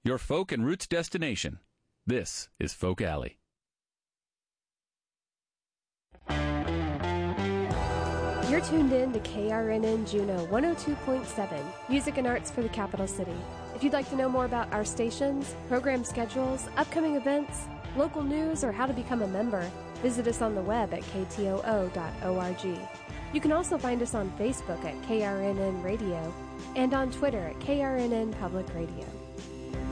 your folk and roots destination. This is Folk Alley. You're tuned in to KRNN Juneau 102.7, music and arts for the capital city. If you'd like to know more about our stations, program schedules, upcoming events, local news, or how to become a member, visit us on the web at ktoo.org. You can also find us on Facebook at KRNN Radio and on Twitter at KRNN Public Radio.